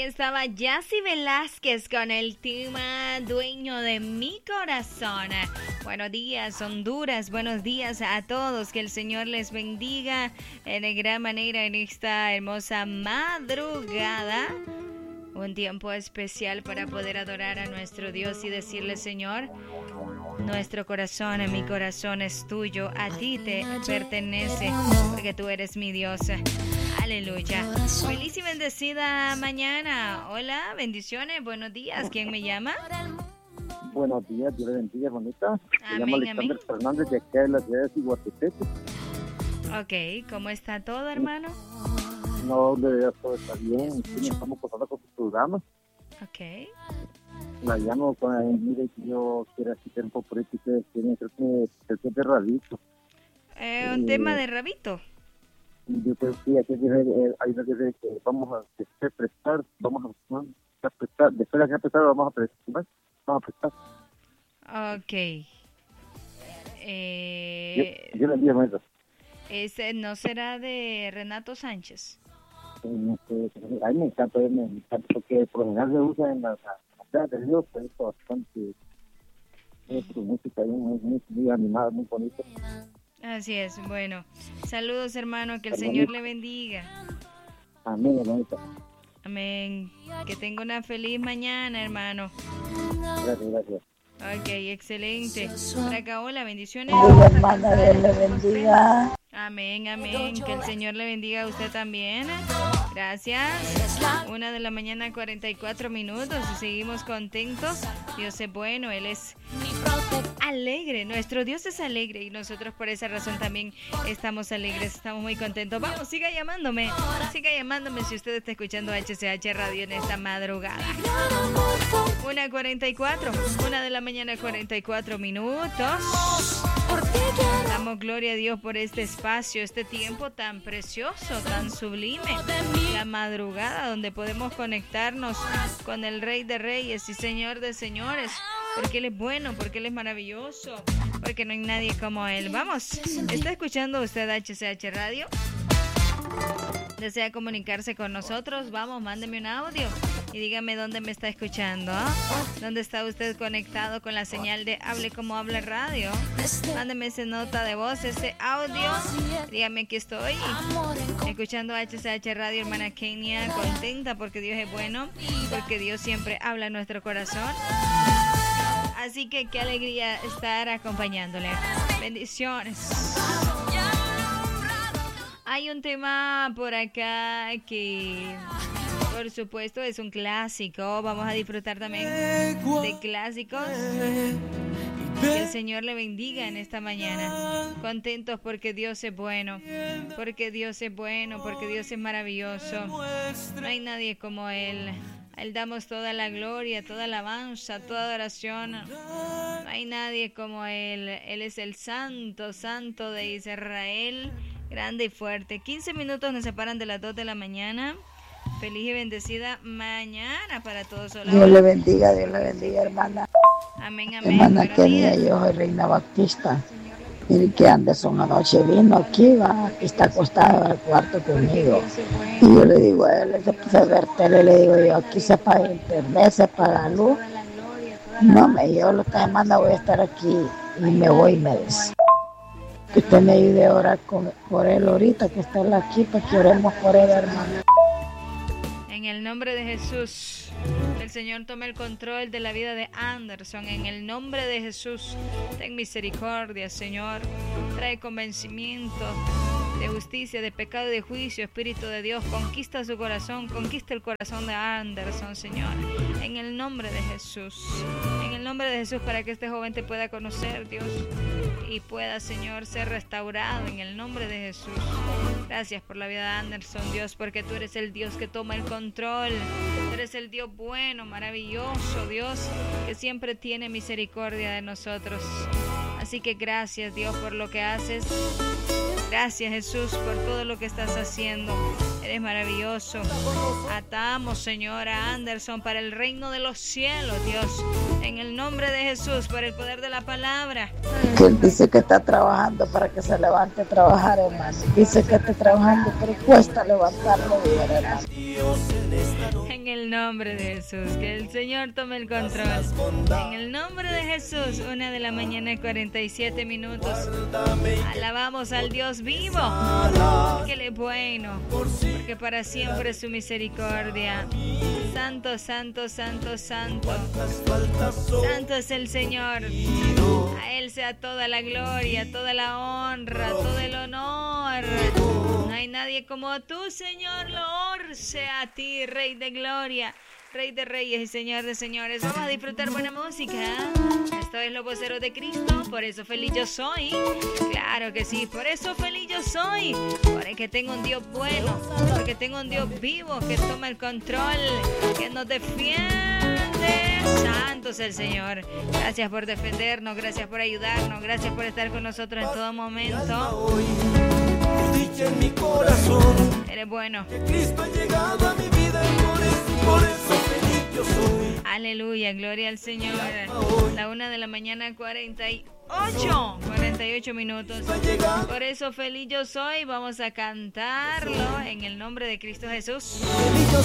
Ahí estaba Yacy Velázquez con el tema Dueño de mi corazón. Buenos días, Honduras. Buenos días a todos. Que el Señor les bendiga de gran manera en esta hermosa madrugada. Un tiempo especial para poder adorar a nuestro Dios y decirle, Señor, nuestro corazón, mi corazón es tuyo, a ti te pertenece, porque tú eres mi Dios. Aleluya. Feliz y bendecida mañana. Hola, bendiciones, buenos días. ¿Quién me llama? Buenos días, Dios le bendiga, bonita. Me llamo Amén, Alexander amén. Fernández de acá de la ciudad de Ciguatepeque. Ok, ¿cómo está todo, hermano? No, todo está bien. Sí, estamos pasando con su programa. Ok. La llamo con el mire que yo quiero hacer un poco de que tiene creo que el de Rabito. Un tema de Rabito. Yo creo que aquí hay una que vamos a prestar, a prestar, después de que prestar vamos a prestar. Vamos a prestar. Ok. Yo le envío eso. ¿Ese no será de Renato Sánchez? A mí me encanta porque por lo general se usa en las de Dios, pues es bastante su música muy animada, muy bonita. Así es, bueno, saludos hermano, que el Señor le bendiga. Amén, hermanita. Amén, que tenga una feliz mañana, hermano. Gracias. Ok, excelente. Por acá, hola, bendiciones. Hermana, Dios le bendiga. Amén, amén, que el Señor le bendiga a usted también. Gracias. 1:44 a.m. y seguimos contentos. Dios es bueno, Él es alegre, nuestro Dios es alegre y nosotros por esa razón también estamos alegres, estamos muy contentos. Vamos, siga llamándome si usted está escuchando HCH Radio en esta madrugada. 1:44 a.m. Damos gloria a Dios por este espacio, este tiempo tan precioso, tan sublime, la madrugada donde podemos conectarnos con el Rey de Reyes y Señor de Señores, porque Él es bueno, porque Él es maravilloso, porque no hay nadie como Él. Vamos, ¿está escuchando usted HCH Radio? ¿Desea comunicarse con nosotros? Vamos, mándeme un audio y dígame dónde me está escuchando, ¿Dónde está usted conectado con la señal de Hable Como Habla Radio? Mándeme esa nota de voz, ese audio. Dígame que estoy escuchando HCH Radio, hermana Kenia, contenta porque Dios es bueno, porque Dios siempre habla en nuestro corazón. Así que qué alegría estar acompañándole. Bendiciones. Hay un tema por acá que, por supuesto, es un clásico. Vamos a disfrutar también de clásicos. Que el Señor le bendiga en esta mañana. Contentos porque Dios es bueno. Porque Dios es bueno, porque Dios es maravilloso. No hay nadie como Él. A Él damos toda la gloria, toda alabanza, toda adoración. No hay nadie como Él. Él es el santo, santo de Israel. Grande y fuerte. 15 minutos nos separan de las 2 de la mañana. Feliz y bendecida mañana para todos. Hola. Dios le bendiga, hermana. Amén, amén. Hermana Buenos querida, días. yo soy Reina Bautista. Mire que Anderson anoche vino aquí, aquí está acostada en el cuarto conmigo. Y yo le digo a él, se puso a ver tele, le digo yo, aquí se paga internet, se paga luz. No, yo lo que me manda voy a estar aquí y me voy, me dice. Que usted me ayude a orar por él ahorita, que está él aquí, para que oremos por él, hermano. En el nombre de Jesús, el Señor tome el control de la vida de Anderson. En el nombre de Jesús, ten misericordia, Señor. Trae convencimiento de justicia, de pecado y de juicio. Espíritu de Dios, conquista su corazón, conquista el corazón de Anderson, Señor. En el nombre de Jesús. En el nombre de Jesús, para que este joven te pueda conocer, Dios, y pueda, Señor, ser restaurado en el nombre de Jesús. Gracias por la vida de Anderson, Dios, porque tú eres el Dios que toma el control. Tú eres el Dios bueno, maravilloso, Dios, que siempre tiene misericordia de nosotros. Así que gracias, Dios, por lo que haces. Gracias, Jesús, por todo lo que estás haciendo. Eres maravilloso. Atamos, Señor, a Anderson para el reino de los cielos, Dios. En el nombre de Jesús, por el poder de la palabra. Que él dice que está trabajando para que se levante a trabajar, hermano. Dice que está trabajando, pero cuesta levantarlo bien, hermano. En el nombre de Jesús, que el Señor tome el control. En el nombre de Jesús, 1:47 a.m. Alabamos al Dios vivo, que Él es bueno, porque para siempre es su misericordia. Santo, santo, santo, santo. Santo es el Señor. A Él sea toda la gloria, toda la honra, todo el honor. No hay nadie como tú, Señor. Loor sea a ti, Rey de gloria, Rey de reyes y Señor de señores. Vamos a disfrutar buena música. Esto es Los Voceros de Cristo. Por eso feliz yo soy. Claro que sí, por eso feliz yo soy. Porque tengo un Dios bueno, porque tengo un Dios vivo que toma el control, que nos defiende. Santo es el Señor. Gracias por defendernos, gracias por ayudarnos, gracias por estar con nosotros en todo momento. En mi corazón, eres bueno. Que Cristo ha llegado a mi vida y por eso feliz yo soy. Aleluya, gloria al Señor. La 1:48 minutos. Por eso feliz yo soy. Vamos a cantarlo en el nombre de Cristo Jesús.